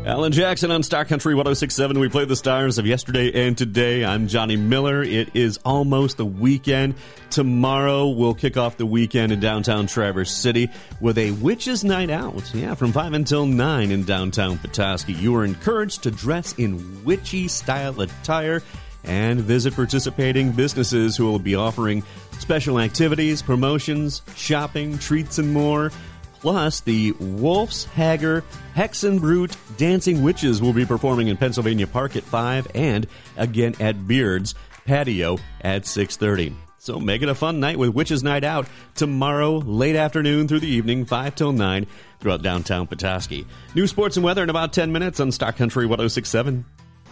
Alan Jackson on Star Country 106.7. We play the stars of yesterday and today. I'm Johnny Miller. It is almost the weekend. Tomorrow we'll kick off the weekend in downtown Traverse City with a Witches' Night Out. Yeah, from 5 until 9 in downtown Petoskey. You are encouraged to dress in witchy-style attire and visit participating businesses who will be offering special activities, promotions, shopping, treats, and more. Plus, the Wolf's Hager Hexenbrut Dancing Witches will be performing in Pennsylvania Park at 5 and again at Beard's Patio at 6:30. So make it a fun night with Witches' Night Out tomorrow, late afternoon through the evening, 5 till 9, throughout downtown Petoskey. New sports and weather in about 10 minutes on Star Country 106.7.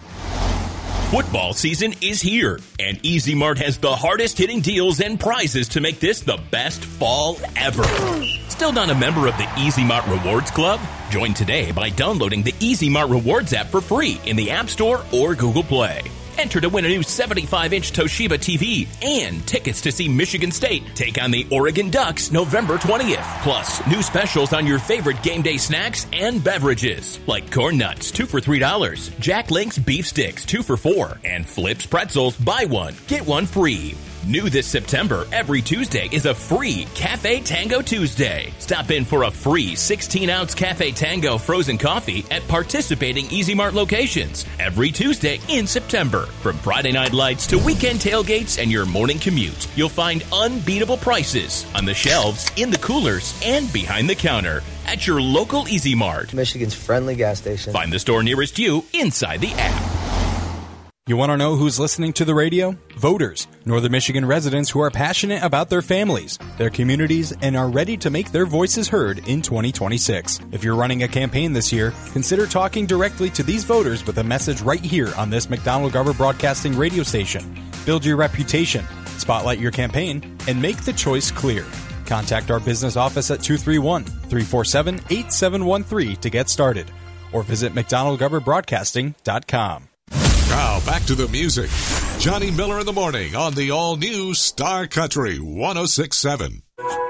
Football season is here, and Easy Mart has the hardest-hitting deals and prizes to make this the best fall ever. Still not a member of the Easy Mart Rewards Club? Join today by downloading the Easy Mart Rewards app for free in the App Store or Google Play. Enter to win a new 75-inch Toshiba TV and tickets to see Michigan State take on the Oregon Ducks November 20th. Plus, new specials on your favorite game day snacks and beverages, like Corn Nuts, 2 for $3, Jack Link's Beef Sticks, 2 for $4, and Flips Pretzels, buy one, get one free. New this September, every Tuesday is a free Cafe Tango Tuesday. Stop in for a free 16-ounce Cafe Tango frozen coffee at participating Easy Mart locations every Tuesday in September. From Friday night lights to weekend tailgates and your morning commute, you'll find unbeatable prices on the shelves, in the coolers, and behind the counter at your local Easy Mart. Michigan's friendly gas station. Find the store nearest you inside the app. You want to know who's listening to the radio? Voters, Northern Michigan residents who are passionate about their families, their communities, and are ready to make their voices heard in 2026. If you're running a campaign this year, consider talking directly to these voters with a message right here on this McDonald-Garber Broadcasting radio station. Build your reputation, spotlight your campaign, and make the choice clear. Contact our business office at 231-347-8713 to get started, or visit McDonald-GarberBroadcasting.com. Now, back to the music. Johnny Miller in the morning on the all-new Star Country 106.7.